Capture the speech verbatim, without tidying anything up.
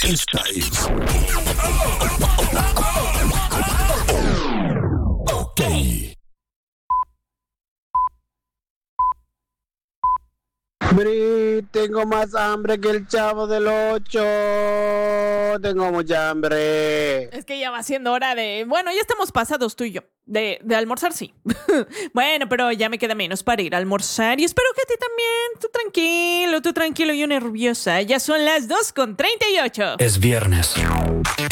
Esta es... Ok. Bri, tengo más hambre que el Chavo del Ocho. Tengo mucha hambre. Es que ya va siendo hora de... Bueno, ya estamos pasados tú y yo. De, de almorzar, sí. Bueno, pero ya me queda menos para ir a almorzar. Y espero que a ti también. Tú tranquilo, tú tranquilo. Yo nerviosa. Ya son las dos con treinta y ocho. Es viernes.